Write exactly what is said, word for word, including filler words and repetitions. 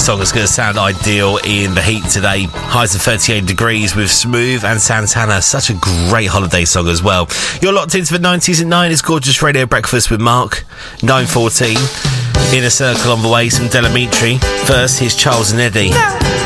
song that's going to sound ideal in the heat today. Highs of thirty-eight degrees with Smooth and Santana. Such a great holiday song as well. You're locked into the nineties at nine. It's Gorgeous Radio Breakfast with Mark. nine fourteen. Inner Circle on the way. Some Delamitri. First, here's Charles and Eddie.